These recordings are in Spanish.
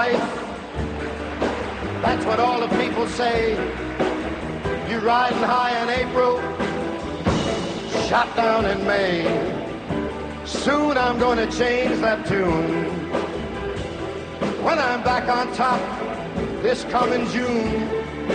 life. That's what all the people say. You riding high in April, shot down in May. Soon I'm gonna change that tune. When I'm back on top this coming June.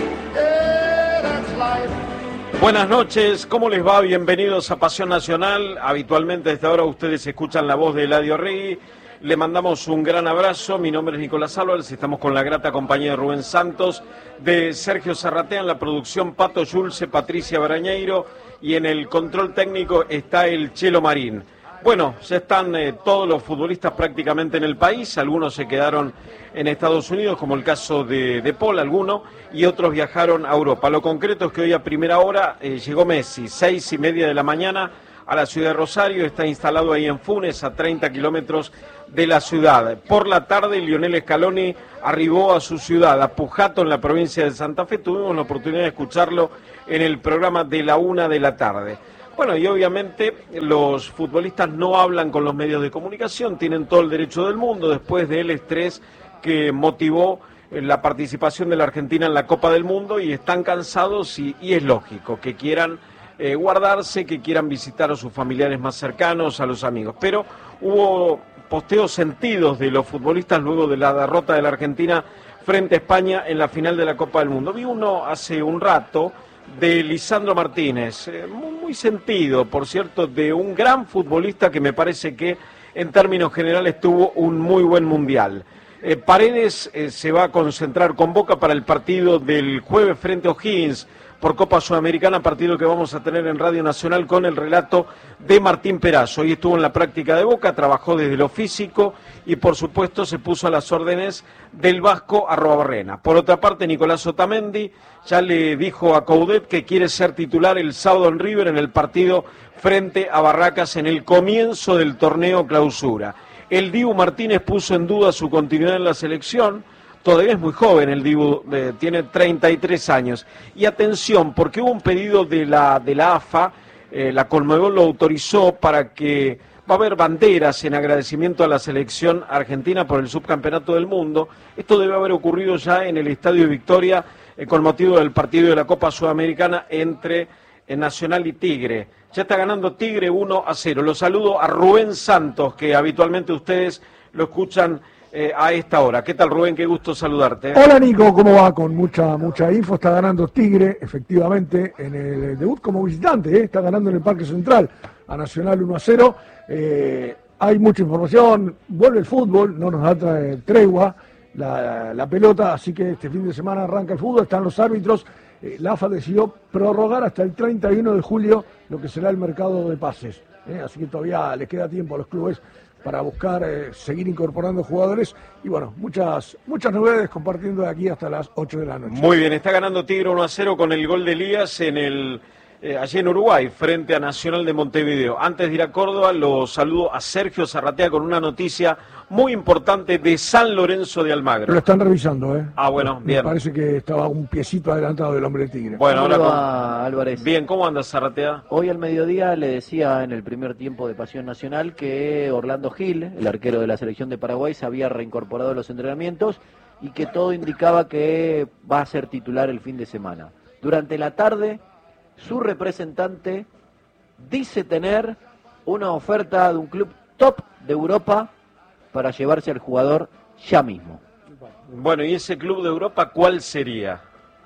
Yeah, that's life. Buenas noches, ¿cómo les va? Bienvenidos a Pasión Nacional. Habitualmente a esta hora ustedes escuchan la voz de Eladio Regui. Le mandamos un gran abrazo. Mi nombre es Nicolás Álvarez. Estamos con la grata compañía de Rubén Santos, de Sergio Zarratea en la producción, Pato Yulce, Patricia Barañeiro, y en el control técnico está el Chelo Marín. Bueno, ya están todos los futbolistas prácticamente en el país. Algunos se quedaron en Estados Unidos, como el caso de Paul, alguno, y otros viajaron a Europa. Lo concreto es que hoy a primera hora llegó Messi, 6:30 de la mañana, a la ciudad de Rosario. Está instalado ahí en Funes, a 30 kilómetros de la ciudad. Por la tarde, Lionel Scaloni arribó a su ciudad, a Pujato, en la provincia de Santa Fe. Tuvimos la oportunidad de escucharlo en el programa de la 1 de la tarde. Bueno, y obviamente los futbolistas no hablan con los medios de comunicación, tienen todo el derecho del mundo después del estrés que motivó la participación de la Argentina en la Copa del Mundo, y están cansados y es lógico que quieran guardarse, que quieran visitar a sus familiares más cercanos, a los amigos. Pero hubo posteos sentidos de los futbolistas luego de la derrota de la Argentina frente a España en la final de la Copa del Mundo. Vi uno hace un rato de Lisandro Martínez, muy sentido, por cierto, de un gran futbolista que me parece que en términos generales tuvo un muy buen mundial. Paredes se va a concentrar con Boca para el partido del jueves frente a O'Higgins por Copa Sudamericana, partido que vamos a tener en Radio Nacional con el relato de Martín Perazo. Hoy estuvo en la práctica de Boca, trabajó desde lo físico y por supuesto se puso a las órdenes del Vasco Arruabarrena. Por otra parte, Nicolás Otamendi ya le dijo a Coudet que quiere ser titular el sábado en River en el partido frente a Barracas en el comienzo del torneo Clausura. El Dibu Martínez puso en duda su continuidad en la selección. Todavía es muy joven el Dibu, tiene 33 años. Y atención, porque hubo un pedido de la AFA, la Conmebol lo autorizó para que va a haber banderas en agradecimiento a la selección argentina por el subcampeonato del mundo. Esto debe haber ocurrido ya en el Estadio Victoria con motivo del partido de la Copa Sudamericana entre Nacional y Tigre. Ya está ganando Tigre 1-0. Los saludo a Rubén Santos, que habitualmente ustedes lo escuchan a esta hora. ¿Qué tal, Rubén? Qué gusto saludarte. Hola, Nico, ¿cómo va? Con mucha info. Está ganando Tigre, efectivamente, en el debut como visitante, está ganando en el Parque Central a Nacional 1-0. Hay mucha información, vuelve el fútbol, no nos da tregua la pelota, así que este fin de semana arranca el fútbol, están los árbitros. La AFA decidió prorrogar hasta el 31 de julio lo que será el mercado de pases, así que todavía les queda tiempo a los clubes para buscar seguir incorporando jugadores y bueno, muchas novedades compartiendo de aquí hasta las 8 de la noche. Muy bien, está ganando Tigre 1-0 con el gol de Elías allí en Uruguay, frente a Nacional de Montevideo. Antes de ir a Córdoba, lo saludo a Sergio Zarratea con una noticia muy importante de San Lorenzo de Almagro. Lo están revisando, Ah, bueno, bien. Me parece que estaba un piecito adelantado del hombre de Tigre. Bueno, ahora Álvarez. Bien, ¿cómo andas, Zarratea? Hoy al mediodía le decía en el primer tiempo de Pasión Nacional que Orlando Gil, el arquero de la selección de Paraguay, se había reincorporado a los entrenamientos y que todo indicaba que va a ser titular el fin de semana. Durante la tarde, su representante dice tener una oferta de un club top de Europa para llevarse al jugador ya mismo. Bueno, ¿y ese club de Europa cuál sería?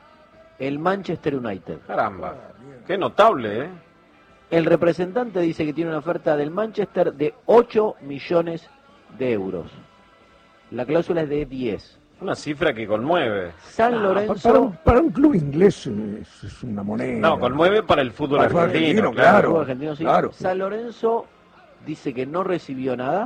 El Manchester United. Caramba, qué notable, ¿eh? El representante dice que tiene una oferta del Manchester de 8 millones de euros. La cláusula es de 10. Una cifra que conmueve. San Lorenzo... Para un club inglés es una moneda. No, conmueve para el fútbol argentino, claro. Fútbol argentino, sí. Claro. San Lorenzo dice que no recibió nada,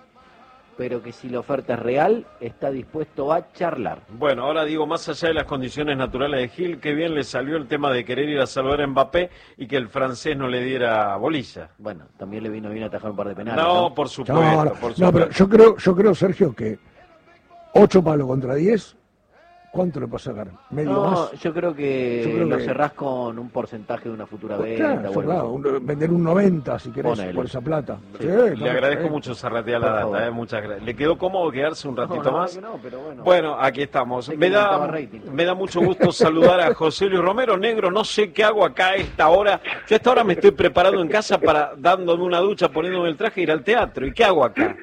pero que si la oferta es real, está dispuesto a charlar. Bueno, ahora digo, más allá de las condiciones naturales de Gil, qué bien le salió el tema de querer ir a salvar a Mbappé y que el francés no le diera bolilla. Bueno, también le vino bien atajar un par de penales. No, por supuesto. No, pero yo creo, Sergio, que 8 palos contra 10 ¿Cuánto le puedo sacar? ¿Medio No, más? yo creo que lo que cerrás con un porcentaje de una futura venta. Claro, o algo. cerrado, vender un 90 si querés Ponele. por esa plata. Sí. Le agradezco mucho Zarratea la Por data, favor. muchas gracias. ¿Le quedó cómodo quedarse un ratito No, más? que no, pero bueno. Bueno, aquí estamos. Sé que Me necesitaba da, rating. me da mucho gusto saludar a José Luis Romero. Negro, no sé qué hago acá a esta hora. Yo a esta hora me estoy preparando en casa para dándome una ducha, poniéndome el traje e ir al teatro. ¿Y qué hago acá?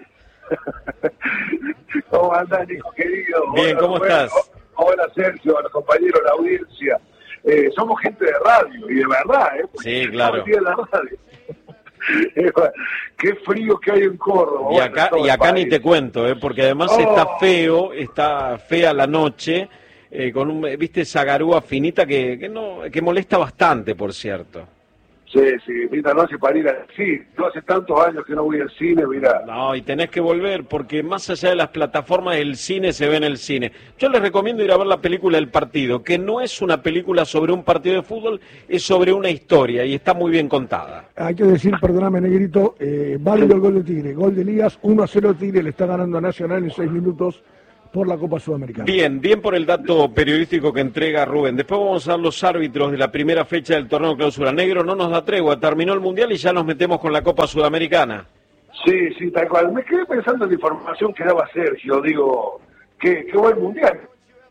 ¿Cómo andás, Nico, querido? Bien, Hola, ¿cómo estás? Hola, Sergio, a los compañeros de la audiencia. Somos gente de radio, y de verdad, ¿eh? Sí, claro. Estamos aquí en la radio. Qué frío que hay en Córdoba. Y acá, Bueno, y acá todo el ni te país. cuento, porque además está fea la noche, con viste esa garúa finita que molesta bastante, por cierto. Sí, mira, no hace para ir al cine. No hace tantos años que no voy al cine, mira. No, y tenés que volver, porque más allá de las plataformas, el cine se ve en el cine. Yo les recomiendo ir a ver la película El Partido, que no es una película sobre un partido de fútbol, es sobre una historia, y está muy bien contada. Hay que decir, perdóname, Negrito, válido el gol de Tigre. Gol de Elías, 1-0 Tigre, le está ganando a Nacional en 6 minutos por la Copa Sudamericana. Bien por el dato periodístico que entrega Rubén. Después vamos a dar los árbitros de la primera fecha del torneo Clausura. Negro, no nos da tregua, terminó el Mundial y ya nos metemos con la Copa Sudamericana. Sí, tal cual. Me quedé pensando en la información que daba Sergio. Digo, que va el Mundial.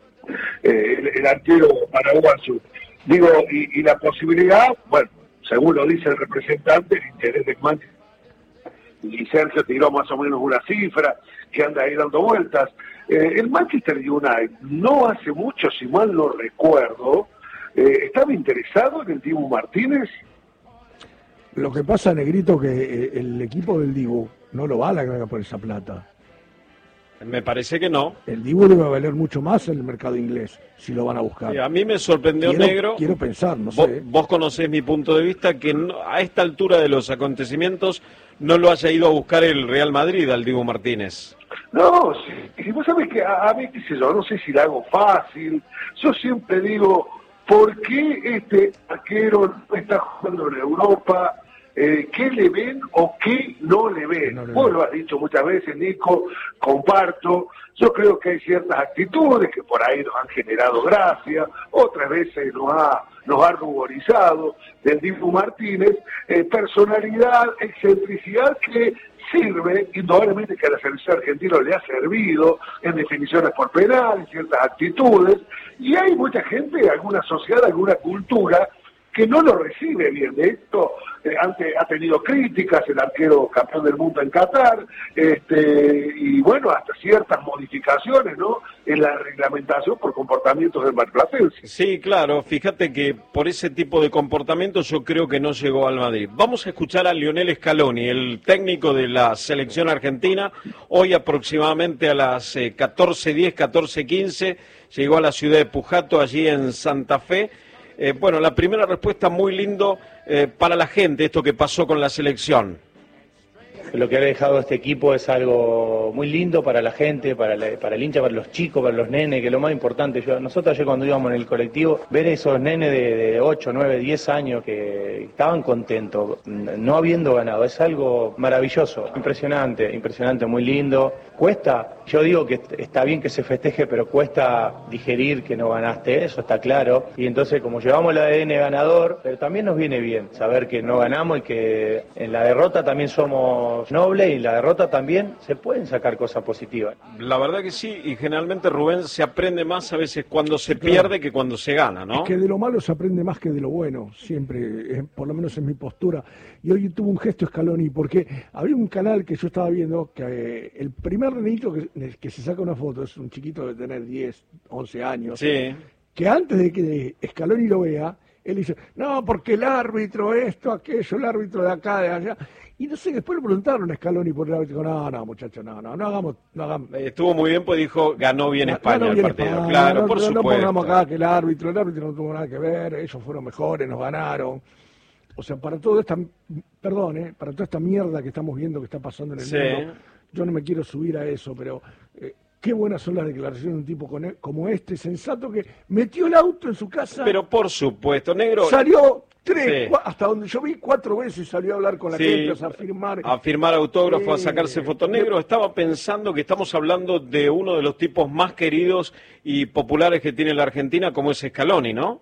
El arquero paraguayo. Digo, y la posibilidad, bueno, según lo dice el representante, el interés del Manchester. Y Sergio tiró más o menos una cifra que anda ahí dando vueltas. El Manchester United no hace mucho, si mal no recuerdo, estaba interesado en el Dibu Martínez. Lo que pasa, Negrito, que el equipo del Dibu no lo va a la carga por esa plata. Me parece que no. El Dibu debe valer mucho más en el mercado inglés, si lo van a buscar. A mí me sorprendió, Negro. Quiero pensar, no Vos, sé. vos conocés mi punto de vista, que a esta altura de los acontecimientos no lo haya ido a buscar el Real Madrid al Dibu Martínez. No, si vos sabés que a mí, qué sé yo, no sé si la hago fácil. Yo siempre digo, ¿por qué este arquero no está jugando en Europa? ¿Qué le ven o qué no le ven? No le Vos ven. lo has dicho muchas veces, Nico, comparto. Yo creo que hay ciertas actitudes que por ahí nos han generado gracia, otras veces nos ha ruborizado del Dibu Martínez, personalidad, excentricidad que sirve, indudablemente que a la selección argentina le ha servido en definiciones por penal, en ciertas actitudes, y hay mucha gente, alguna sociedad, alguna cultura que no lo recibe bien. De esto antes ha tenido críticas el arquero campeón del mundo en Qatar, y bueno, hasta ciertas modificaciones, ¿no?, en la reglamentación por comportamientos del marplatense. Sí, claro, fíjate que por ese tipo de comportamientos yo creo que no llegó al Madrid. Vamos a escuchar a Lionel Scaloni, el técnico de la selección argentina, hoy aproximadamente a las 14:10, 14:15, llegó a la ciudad de Pujato, allí en Santa Fe. Bueno, la primera respuesta muy lindo para la gente, esto que pasó con la selección. Lo que ha dejado este equipo es algo muy lindo para la gente, para el hincha, para los chicos, para los nenes, que es lo más importante. Nosotros ayer cuando íbamos en el colectivo, ver esos nenes de 8, 9, 10 años que estaban contentos, no habiendo ganado, es algo maravilloso, impresionante, muy lindo. Cuesta, yo digo que está bien que se festeje, pero cuesta digerir que no ganaste, eso está claro. Y entonces, como llevamos el ADN ganador, pero también nos viene bien saber que no ganamos y que en la derrota también somos nobles, y la derrota también se pueden sacar cosas positivas. La verdad que sí, y generalmente, Rubén, se aprende más a veces cuando se pierde que cuando se gana, ¿no? Es que de lo malo se aprende más que de lo bueno, siempre, por lo menos es mi postura. Y hoy tuvo un gesto Scaloni, porque había un canal que yo estaba viendo, que el primer nenito que se saca una foto, es un chiquito de tener 10, 11 años, Sí. que antes de que Scaloni lo vea, él dice, no, porque el árbitro esto, aquello, el árbitro de acá, de allá. Y no sé, después le preguntaron a Scaloni por el árbitro, no, muchachos, no hagamos. Estuvo muy bien, pues dijo, ganó bien España Ganó el bien partido. España, Claro, no, por no supuesto. pongamos acá que el árbitro no tuvo nada que ver, ellos fueron mejores, nos ganaron. O sea, para toda esta mierda que estamos viendo que está pasando en el Sí. mundo, yo no me quiero subir a eso, pero qué buenas son las declaraciones de un tipo como este, sensato, que metió el auto en su casa, Pero por supuesto, Negro. salió, tres, Sí. hasta donde yo vi 4 veces salió a hablar con la Sí, gente, a firmar autógrafos, a Sí. sacarse fotos negros. Estaba pensando que estamos hablando de uno de los tipos más queridos y populares que tiene la Argentina, como es Scaloni, ¿no?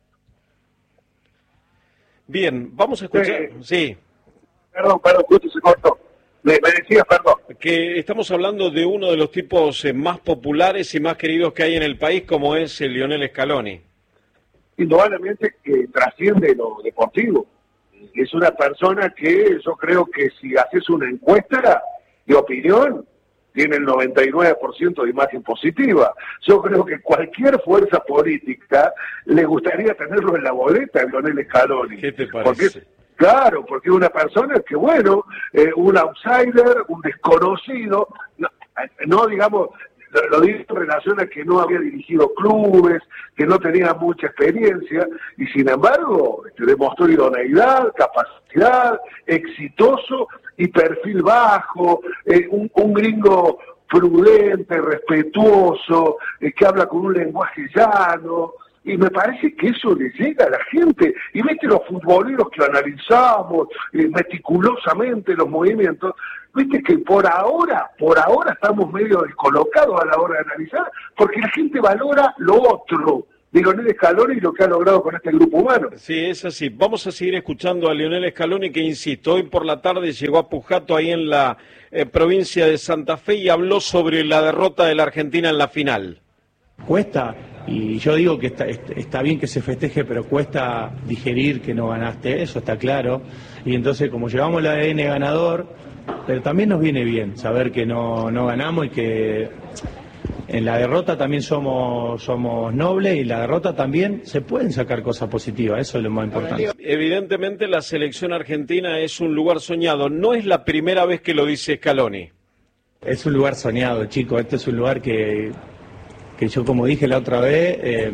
Bien, vamos a escuchar. Sí, Perdón, justo se cortó. Me decías, perdón. que estamos hablando de uno de los tipos más populares y más queridos que hay en el país, como es Lionel Scaloni. Indudablemente que trasciende lo deportivo. Es una persona que yo creo que si haces una encuesta de opinión, tiene el 99% de imagen positiva. Yo creo que cualquier fuerza política le gustaría tenerlo en la boleta, Lionel Scaloni. ¿Qué te parece? Claro, porque es una persona que, bueno, un outsider, un desconocido, no digamos, lo digo en relación a que no había dirigido clubes, que no tenía mucha experiencia, y sin embargo demostró idoneidad, capacidad, exitoso y perfil bajo, un gringo prudente, respetuoso, que habla con un lenguaje llano. Y me parece que eso le llega a la gente. Y viste los futboleros que analizamos meticulosamente los movimientos, viste que por ahora estamos medio descolocados a la hora de analizar, porque la gente valora lo otro de Lionel Scaloni y lo que ha logrado con este grupo humano. Sí, es así. Vamos a seguir escuchando a Lionel Scaloni, que insisto, hoy por la tarde llegó a Pujato, ahí en la provincia de Santa Fe, y habló sobre la derrota de la Argentina en la final. Cuesta, y yo digo que está bien que se festeje, pero cuesta digerir que no ganaste, eso está claro. Y entonces, como llevamos el ADN ganador, pero también nos viene bien saber que no ganamos y que en la derrota también somos nobles, y en la derrota también se pueden sacar cosas positivas, eso es lo más importante. Evidentemente la selección argentina es un lugar soñado. No es la primera vez que lo dice Scaloni. Es un lugar soñado, chicos, este es un lugar que yo, como dije la otra vez,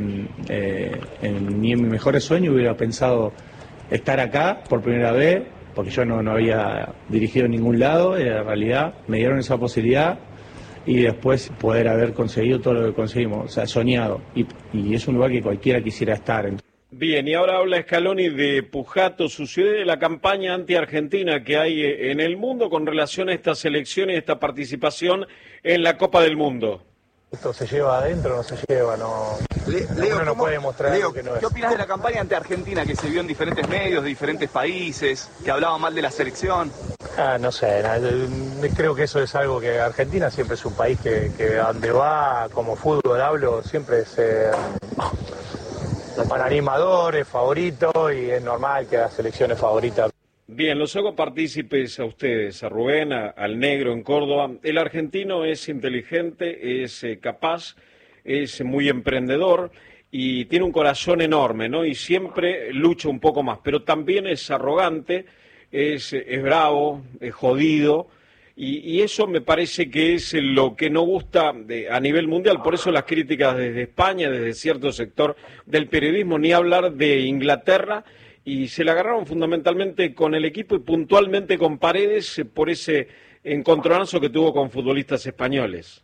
ni en mis mejores sueños hubiera pensado estar acá por primera vez, porque yo no había dirigido en ningún lado, en realidad me dieron esa posibilidad, y después poder haber conseguido todo lo que conseguimos, o sea, soñado, y es un lugar que cualquiera quisiera estar. Bien, y ahora habla Scaloni de Pujato, su ciudad, y de la campaña anti-argentina que hay en el mundo con relación a esta selección y esta participación en la Copa del Mundo. Esto se lleva adentro, no se lleva, no. Leo, uno no puede mostrar Leo, algo que no es. ¿qué opinas de la campaña anti-argentina que se vio en diferentes medios de diferentes países, que hablaba mal de la selección? No sé, creo que eso es algo que Argentina siempre es un país que donde va, como fútbol hablo, siempre es para animadores, favoritos, y es normal que la selección es favorita. Bien, los hago partícipes a ustedes, a Rubén, al Negro en Córdoba. El argentino es inteligente, es capaz, es muy emprendedor y tiene un corazón enorme, ¿no? Y siempre lucha un poco más, pero también es arrogante, es bravo, es jodido, y eso me parece que es lo que no gusta a nivel mundial. Por eso las críticas desde España, desde cierto sector del periodismo, ni hablar de Inglaterra, y se la agarraron fundamentalmente con el equipo y puntualmente con Paredes por ese encontronazo que tuvo con futbolistas españoles.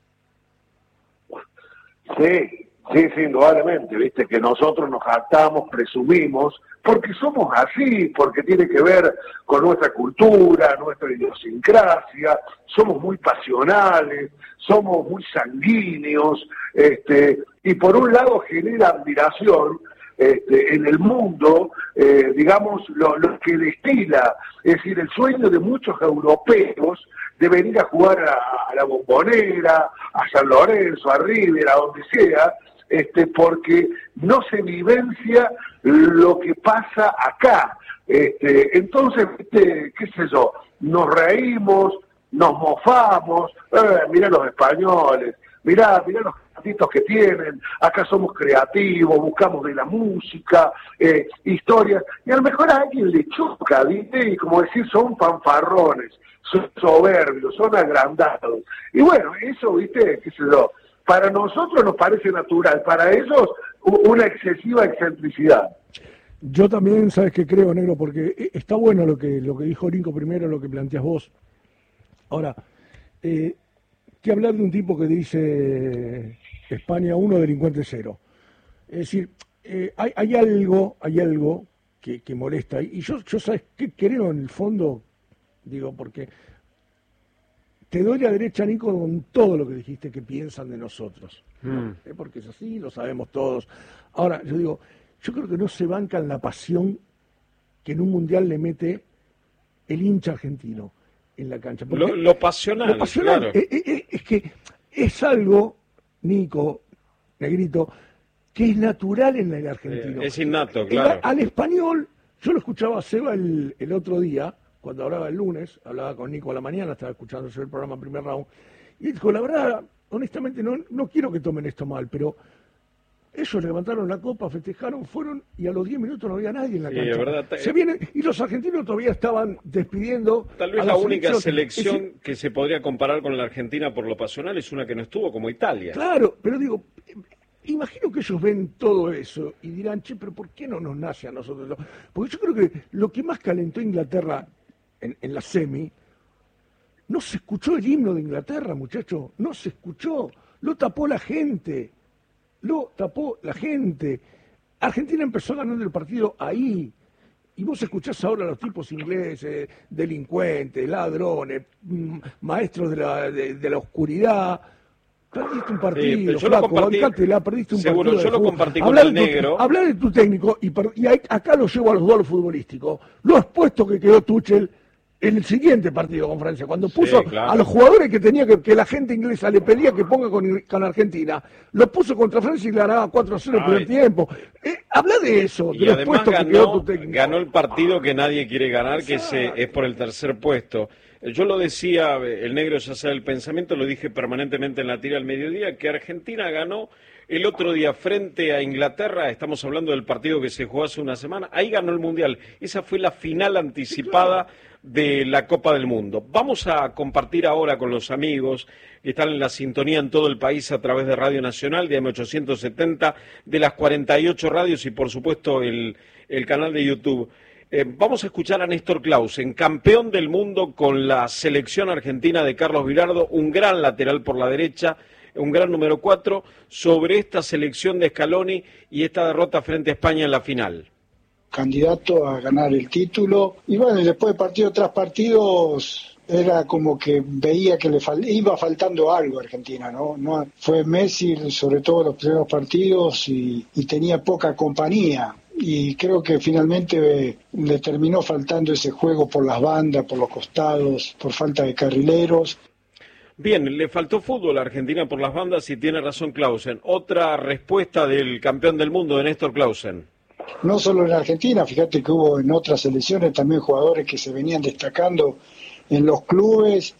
Sí, indudablemente, viste que nosotros nos jactamos, presumimos, porque somos así, porque tiene que ver con nuestra cultura, nuestra idiosincrasia, somos muy pasionales, somos muy sanguíneos, y por un lado genera admiración en el mundo, digamos, lo que destila, es decir, el sueño de muchos europeos de venir a jugar a la Bombonera, a San Lorenzo, a River, a donde sea, porque no se vivencia lo que pasa acá. Entonces, qué sé yo, nos reímos, nos mofamos, mirá los españoles, mirá los gatitos que tienen, acá somos creativos, buscamos de la música, historias, y a lo mejor a alguien le choca, ¿viste? Y como decir, son fanfarrones, son soberbios, son agrandados. Y bueno, eso, ¿viste? Qué sé yo, para nosotros nos parece natural, para ellos una excesiva excentricidad. Yo también, ¿sabes qué creo, Negro? Porque está bueno lo que dijo Nico primero, lo que planteas vos. Ahora, ¿qué hablar de un tipo que dice España 1, delincuente 0? Es decir, hay algo que molesta. Y yo ¿sabes qué creo en el fondo? Digo, porque te doy la derecha, Nico, con todo lo que dijiste que piensan de nosotros. Porque es así, lo sabemos todos. Ahora, yo creo que no se bancan la pasión que en un mundial le mete el hincha argentino en la cancha. Lo pasional. Lo pasional, claro. Es que es algo, Nico, Negrito, que es natural en el argentino. Es innato, claro. Al español, yo lo escuchaba a Seba el otro día, cuando hablaba el lunes, hablaba con Nico a la mañana, estaba escuchando el programa Primer Round, y dijo, la verdad, honestamente, no quiero que tomen esto mal, pero ellos levantaron la copa, festejaron, fueron, y a los 10 minutos no había nadie en la cancha. Verdad, se vienen, y los argentinos todavía estaban despidiendo. Tal vez la única selección que se podría comparar con la Argentina por lo pasional es una que no estuvo, como Italia. Claro, pero digo, imagino que ellos ven todo eso y dirán, che, pero ¿por qué no nos nace a nosotros? Porque yo creo que lo que más calentó a Inglaterra en la semi, no se escuchó el himno de Inglaterra, muchachos, no se escuchó, lo tapó la gente. Argentina empezó ganando el partido ahí. Y vos escuchás ahora a los tipos ingleses, delincuentes, ladrones, maestros de la oscuridad. Perdiste un partido, flaco, bancátela, perdiste un seguro, partido. Seguro, yo lo compartí con el negro. Habla de tu técnico, y acá lo llevo a los duelos futbolísticos. Lo expuesto que quedó Tuchel en el siguiente partido con Francia, cuando puso a los jugadores que tenía que la gente inglesa le pedía que ponga con Argentina, lo puso contra Francia y le ganaba 4-0 el primer tiempo. Habla de eso, de y lo además expuesto que quedó tu técnico. Ganó el partido que nadie quiere ganar, que es por el tercer puesto. Yo lo decía, el negro ya sabe el pensamiento, lo dije permanentemente en la tira al mediodía, que Argentina ganó el otro día frente a Inglaterra, estamos hablando del partido que se jugó hace una semana, ahí ganó el Mundial. Esa fue la final anticipada de la Copa del Mundo. Vamos a compartir ahora con los amigos que están en la sintonía en todo el país a través de Radio Nacional, de AM870, de las 48 radios y por supuesto el canal de YouTube. Vamos a escuchar a Néstor Clausen, campeón del mundo con la selección argentina de Carlos Bilardo, un gran lateral por la derecha, un gran número 4, sobre esta selección de Scaloni y esta derrota frente a España en la final. Candidato a ganar el título, y bueno, y después de partido tras partidos era como que veía que iba faltando algo a Argentina, ¿no? Fue Messi, sobre todo los primeros partidos, y tenía poca compañía. Y creo que finalmente le terminó faltando ese juego por las bandas, por los costados, por falta de carrileros. Bien, le faltó fútbol a Argentina por las bandas y tiene razón Clausen. Otra respuesta del campeón del mundo de Néstor Clausen. No solo en Argentina, fíjate que hubo en otras selecciones también jugadores que se venían destacando en los clubes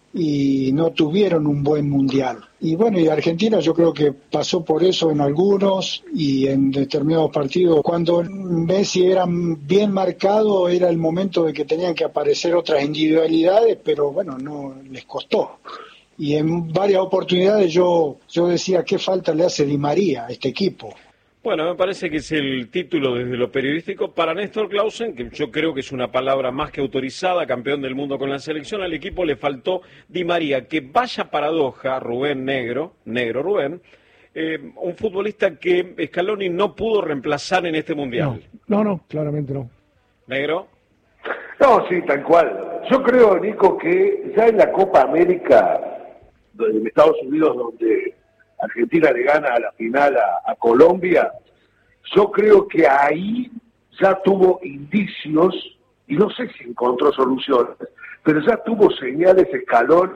y no tuvieron un buen mundial. Y bueno, y Argentina yo creo que pasó por eso en algunos y en determinados partidos. Cuando Messi era bien marcado era el momento de que tenían que aparecer otras individualidades, pero bueno, no les costó. Y en varias oportunidades yo decía, ¿qué falta le hace Di María a este equipo? Bueno, me parece que es el título desde lo periodístico para Néstor Clausen, que yo creo que es una palabra más que autorizada, campeón del mundo con la selección. Al equipo le faltó Di María, que vaya paradoja, Rubén Negro Rubén, un futbolista que Scaloni no pudo reemplazar en este Mundial. No, claramente no. ¿Negro? No, sí, tal cual. Yo creo, Nico, que ya en la Copa América, en Estados Unidos, donde Argentina le gana a la final a Colombia, yo creo que ahí ya tuvo indicios, y no sé si encontró soluciones, pero ya tuvo señales Scaloni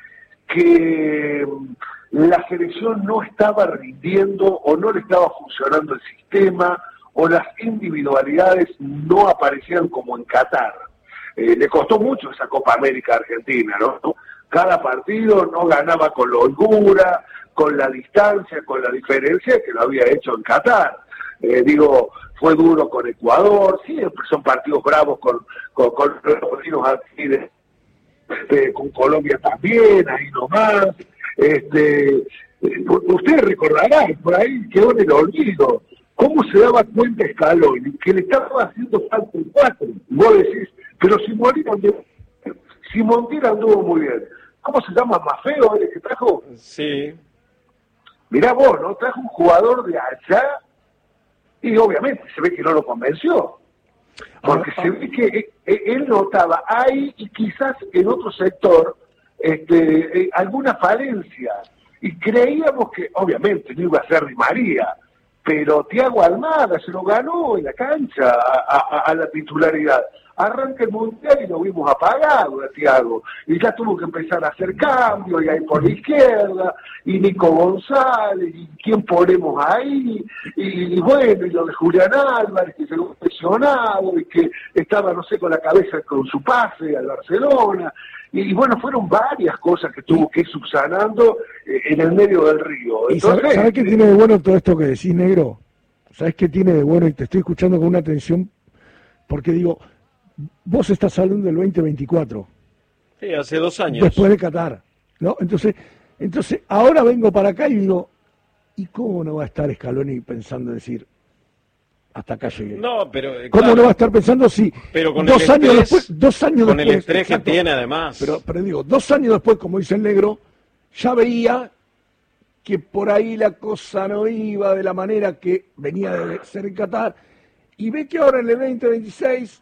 que la selección no estaba rindiendo o no le estaba funcionando el sistema o las individualidades no aparecían como en Qatar. Le costó mucho esa Copa América a Argentina, ¿no? Cada partido no ganaba con la holgura, con la distancia, con la diferencia que lo había hecho en Qatar. Fue duro con Ecuador, siempre son partidos bravos con los vecinos aquí, con Colombia también, ahí nomás. Ustedes recordarán, por ahí quedó en el olvido, cómo se daba cuenta Scaloni que le estaba haciendo falta un 4. Vos decís, pero Montira anduvo muy bien. ¿Cómo se llama? ¿Mafeo el que trajo? Sí. Mirá vos, ¿no? Trajo un jugador de allá y obviamente se ve que no lo convenció. Porque se ve que él notaba ahí y quizás en otro sector alguna falencia. Y creíamos que, obviamente, no iba a ser Di María, pero Thiago Almada se lo ganó en la cancha a la titularidad. Arranca el Mundial y lo vimos apagado a Thiago, y ya tuvo que empezar a hacer cambios, y ahí por la izquierda, y Nico González, y quién ponemos ahí, y bueno, y lo de Julián Álvarez, que se lo ha lesionado, y que estaba, no sé, con la cabeza con su pase al Barcelona, y bueno, fueron varias cosas que tuvo que ir subsanando en el medio del río. Entonces, ¿Sabes qué tiene de bueno todo esto que decís, negro? ¿Sabes qué tiene de bueno? Y te estoy escuchando con una atención, porque digo, vos estás hablando del 2024. Sí, hace 2 años. Después de Qatar, ¿no? Entonces ahora vengo para acá y digo, ¿y cómo no va a estar Scaloni pensando decir, hasta acá llegué? No, pero ¿Cómo claro, no va a estar pensando si pero con 2 años después, con el estrés que tiene además? Pero digo, 2 años después, como dice el negro, ya veía que por ahí la cosa no iba de la manera que venía de ser en Qatar, y ve que ahora en el 2026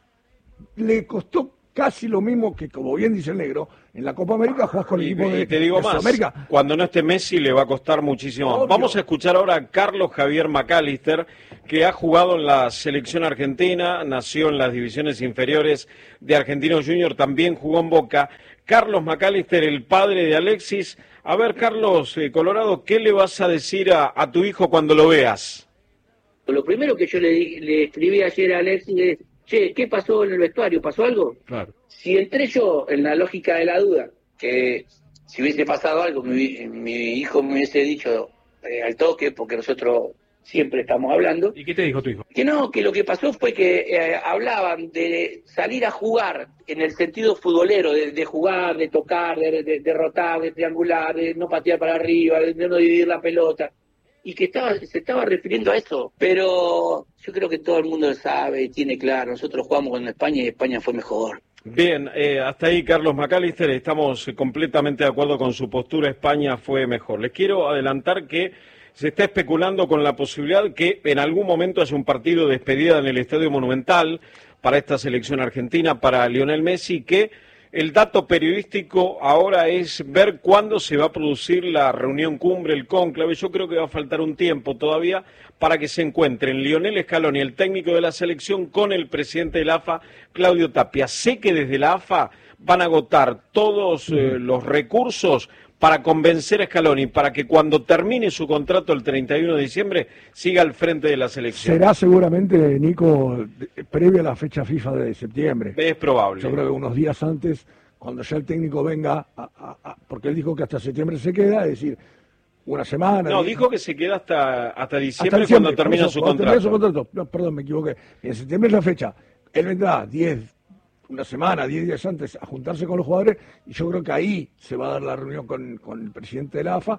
le costó casi lo mismo que, como bien dice el negro, en la Copa América jugás con el equipo de te digo más, Sudamérica. cuando no esté Messi le va a costar muchísimo. Obvio. Vamos a escuchar ahora a Carlos Javier McAllister, que ha jugado en la selección argentina, nació en las divisiones inferiores de Argentinos Junior, también jugó en Boca. Carlos McAllister, el padre de Alexis. A ver, Carlos, Colorado, ¿qué le vas a decir a tu hijo cuando lo veas? Lo primero que yo le escribí ayer a Alexis es, che, ¿qué pasó en el vestuario? ¿Pasó algo? Claro. Si entré yo en la lógica de la duda, que si hubiese pasado algo, mi hijo me hubiese dicho al toque, porque nosotros siempre estamos hablando. ¿Y qué te dijo tu hijo? Que no, que lo que pasó fue que hablaban de salir a jugar en el sentido futbolero, de jugar, de tocar, de derrotar, de triangular, de no patear para arriba, de no dividir la pelota. Y que se estaba refiriendo a eso, pero yo creo que todo el mundo lo sabe y tiene claro. Nosotros jugamos con España y España fue mejor. Bien, hasta ahí Carlos McAllister, estamos completamente de acuerdo con su postura, España fue mejor. Les quiero adelantar que se está especulando con la posibilidad que en algún momento haya un partido de despedida en el Estadio Monumental para esta selección argentina, para Lionel Messi, que el dato periodístico ahora es ver cuándo se va a producir la reunión cumbre, el cónclave. Yo creo que va a faltar un tiempo todavía para que se encuentren Lionel Scaloni, el técnico de la selección, con el presidente de la AFA, Claudio Tapia. Sé que desde la AFA van a agotar todos los recursos para convencer a Scaloni, para que cuando termine su contrato el 31 de diciembre siga al frente de la selección. Será seguramente, Nico, previo a la fecha FIFA de septiembre. Es probable. Yo creo que unos días antes, cuando ya el técnico venga, porque él dijo que hasta septiembre se queda, es decir, una semana. No, dijo que se queda hasta diciembre cuando termina su contrato. No, perdón, me equivoqué. En septiembre es la fecha. Él vendrá 10 días antes a juntarse con los jugadores, y yo creo que ahí se va a dar la reunión con el presidente de la AFA.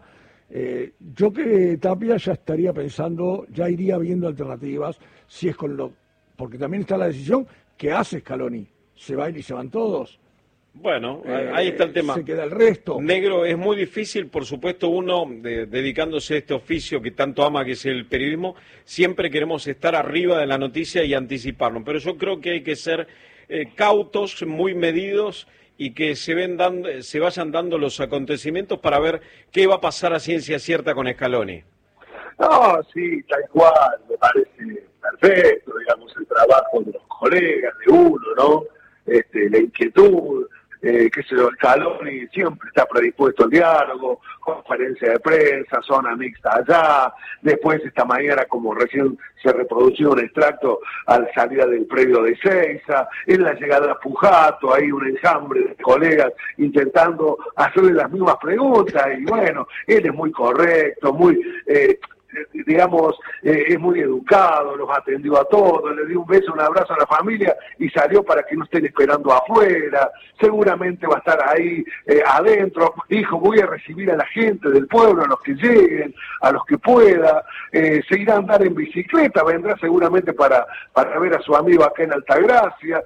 Yo que Tapia ya estaría pensando, ya iría viendo alternativas, si es porque también está la decisión que hace Scaloni, se va y se van todos. Bueno, ahí está el tema. Se queda el resto. Negro, es muy difícil, por supuesto, uno dedicándose a este oficio que tanto ama, que es el periodismo, siempre queremos estar arriba de la noticia y anticiparnos, pero yo creo que hay que ser cautos, muy medidos, y que se vayan dando los acontecimientos para ver qué va a pasar a ciencia cierta con Scaloni. No, sí, tal cual, me parece perfecto, digamos, el trabajo de los colegas, de uno, ¿no? La inquietud, qué sé yo, Scaloni siempre está predispuesto al diálogo, conferencia de prensa, zona mixta allá, después esta mañana, como recién se reprodució un extracto al salida del predio de Ezeiza, en la llegada a Pujato, hay un enjambre de colegas intentando hacerle las mismas preguntas, y bueno, él es muy correcto, muy... es muy educado, los atendió a todos, le dio un beso, un abrazo a la familia y salió para que no estén esperando afuera. Seguramente va a estar ahí adentro. Dijo, voy a recibir a la gente del pueblo, a los que lleguen, a los que pueda. Se irá a andar en bicicleta, vendrá seguramente para ver a su amigo acá en Altagracia.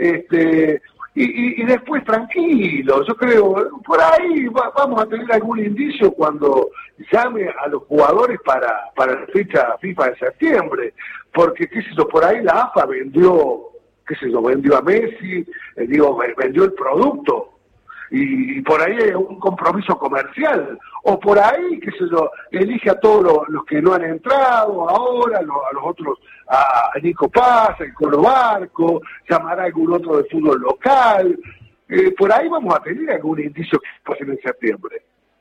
Y después tranquilo, yo creo, por ahí vamos a tener algún indicio cuando llame a los jugadores para la fecha FIFA de septiembre, porque qué sé yo, por ahí la AFA vendió qué sé yo, vendió a Messi, vendió el producto. Y por ahí es un compromiso comercial, o por ahí, qué sé yo, elige a todos los que no han entrado ahora, a los otros, a Nico Paz, el Colo Barco, llamará a algún otro de fútbol local, por ahí vamos a tener algún indicio que pase en septiembre.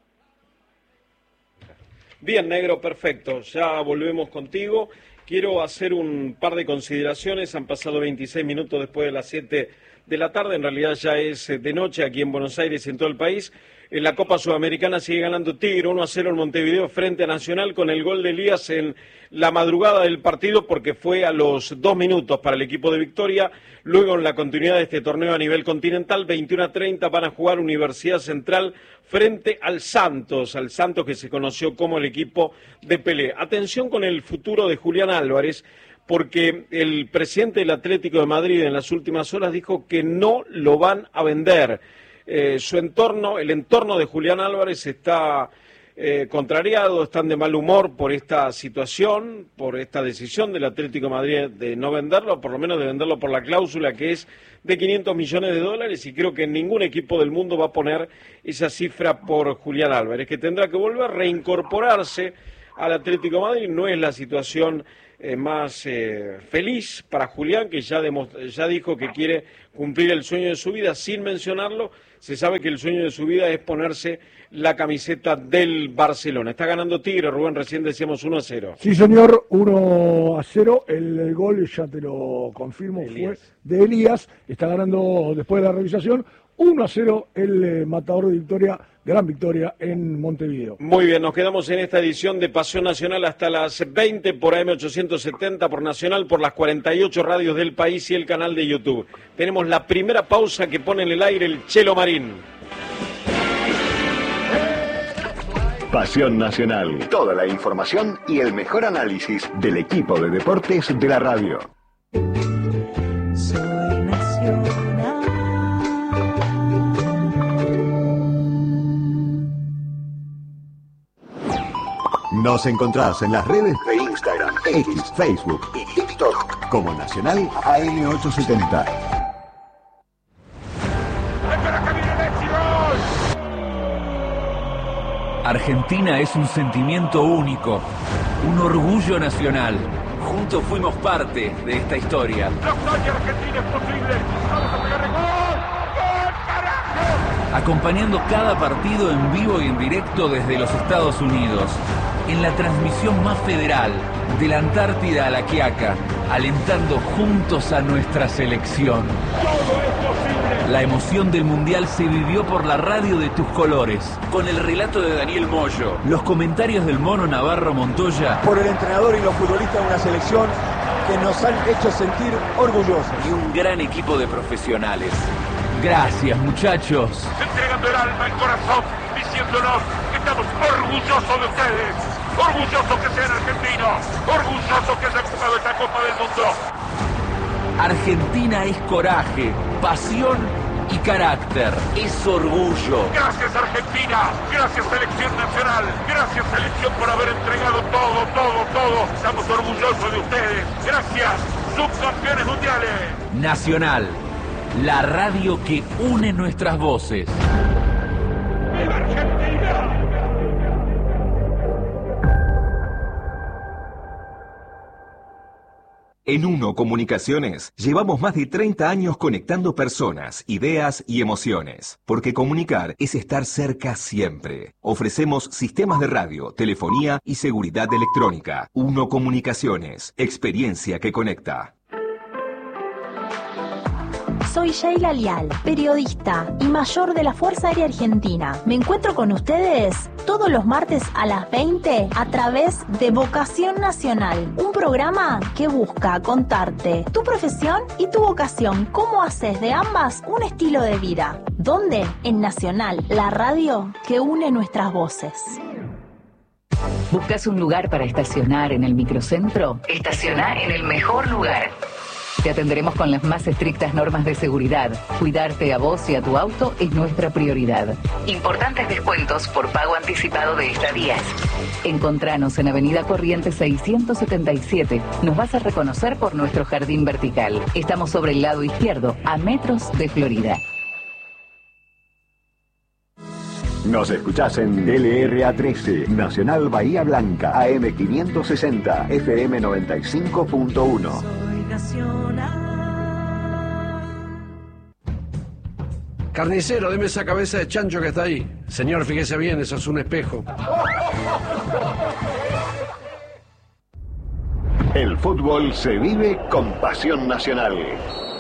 Bien, Negro, perfecto, ya volvemos contigo. Quiero hacer un par de consideraciones, han pasado 26 minutos después de las 7 de la tarde, en realidad ya es de noche aquí en Buenos Aires y en todo el país. En la Copa Sudamericana sigue ganando Tigre 1-0 en Montevideo frente a Nacional con el gol de Elías en la madrugada del partido porque fue a los 2 minutos para el equipo de Victoria. Luego en la continuidad de este torneo a nivel continental, 21:30 van a jugar Universidad Central frente al Santos que se conoció como el equipo de Pelé. Atención con el futuro de Julián Álvarez, porque el presidente del Atlético de Madrid en las últimas horas dijo que no lo van a vender. El entorno de Julián Álvarez está contrariado, están de mal humor por esta situación, por esta decisión del Atlético de Madrid de no venderlo, por lo menos de venderlo por la cláusula que es de $500 millones, y creo que ningún equipo del mundo va a poner esa cifra por Julián Álvarez, que tendrá que volver a reincorporarse al Atlético de Madrid. No es la situación más feliz para Julián, que ya dijo que quiere cumplir el sueño de su vida. Sin mencionarlo, se sabe que el sueño de su vida es ponerse la camiseta del Barcelona. Está ganando Tigre, Rubén, recién decíamos 1-0. Sí, señor, 1-0. El gol, ya te lo confirmo, Elías. Fue de Elías. Está ganando, después de la revisación, 1-0 el Matador de Victoria. Gran victoria en Montevideo. Muy bien, nos quedamos en esta edición de Pasión Nacional hasta las 20 por AM870, por Nacional, por las 48 radios del país y el canal de YouTube. Tenemos la primera pausa que pone en el aire el Chelo Marín. Pasión Nacional. Toda la información y el mejor análisis del equipo de deportes de la radio. Soy Nacional. Nos encontrás en las redes de Instagram, X, Facebook y TikTok como Nacional AM870. Argentina es un sentimiento único, un orgullo nacional. Juntos fuimos parte de esta historia. Argentina es posible. Vamos a pegar el gol. ¡Gol, carajo! Acompañando cada partido en vivo y en directo desde los Estados Unidos. En la transmisión más federal, de la Antártida a la Quiaca, alentando juntos a nuestra selección. Todo es posible. La emoción del Mundial se vivió por la radio de tus colores, con el relato de Daniel Moyo, los comentarios del Mono Navarro Montoya, por el entrenador y los futbolistas de una selección que nos han hecho sentir orgullosos. Y un gran equipo de profesionales. Gracias, muchachos. Entregando el alma, el corazón, diciéndonos que estamos orgullosos de ustedes. Orgullosos que sean argentinos. Orgullosos que hayan jugado esta Copa del Mundo. Argentina es coraje, pasión y carácter. Es orgullo. Gracias, Argentina. Gracias, Selección Nacional. Gracias, Selección, por haber entregado todo. Estamos orgullosos de ustedes. Gracias, subcampeones mundiales. Nacional, la radio que une nuestras voces. ¡Viva Argentina! En Uno Comunicaciones llevamos más de 30 años conectando personas, ideas y emociones, porque comunicar es estar cerca siempre. Ofrecemos sistemas de radio, telefonía y seguridad electrónica. Uno Comunicaciones, experiencia que conecta. Soy Sheila Lial, periodista y mayor de la Fuerza Aérea Argentina. Me encuentro con ustedes todos los martes a las 20 a través de Vocación Nacional, un programa que busca contarte tu profesión y tu vocación, cómo haces de ambas un estilo de vida. ¿Dónde? En Nacional, la radio que une nuestras voces. ¿Buscas un lugar para estacionar en el microcentro? Estaciona en el mejor lugar. Te atenderemos con las más estrictas normas de seguridad. Cuidarte a vos y a tu auto es nuestra prioridad. Importantes descuentos por pago anticipado de estadías. Encontranos en Avenida Corrientes 677. Nos vas a reconocer por nuestro jardín vertical. Estamos sobre el lado izquierdo, a metros de Florida. Nos escuchás en LRA 13, Nacional Bahía Blanca, AM 560, FM 95.1. Carnicero, deme esa cabeza de chancho que está ahí. Señor, fíjese bien, eso es un espejo. El fútbol se vive con pasión nacional.